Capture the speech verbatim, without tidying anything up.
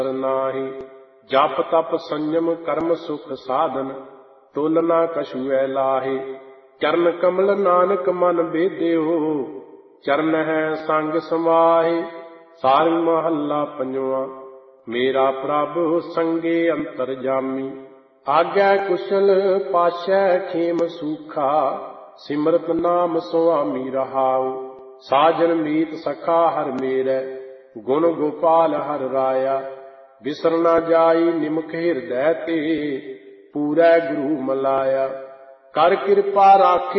ਨਾਹੀ। ਜਪ ਤਪ ਸੰਜਮ ਕਰਮ ਸੁਖ ਸਾਧਨ, ਤੋਲਨਾ ਕਛੁਐ ਲਾਹੇ। ਚਰਨ ਕਮਲ ਨਾਨਕ ਮਨ ਬੇਦਿਓ, ਚਰਨ ਹੈ ਸੰਗ ਸਮਾਹੇ। ਸਾਰੰਗ ਮਹੱਲਾ ਪੰਜਵਾਂ। ਮੇਰਾ ਪ੍ਰਭ ਸੰਗੇ ਅੰਤਰ ਜਾਮੀ, ਆਗੈ ਕੁਸ਼ਲ ਪਾਸ਼ੈ ਖੇਮ ਸੂਖਾ। ਸਿਮਰਤ ਨਾਮ ਸੁਆਮੀ ਰਹਾਉ, ਸਾਜਨ ਮੀਤ ਸਖਾ ਹਰ ਮੇਰੈ। ਗੁਣ ਗੋਪਾਲ ਹਰ ਰਾਇਆ, ਬਿਸਰ ਨਾ ਜਾਈ ਨਿਮਖ ਹਿਰਦੈ ਤੇ। ਪੂਰੈ ਗੁਰੂ ਮਲਾਇਆ, ਕਰ ਕਿਰਪਾ ਰਾਖੇ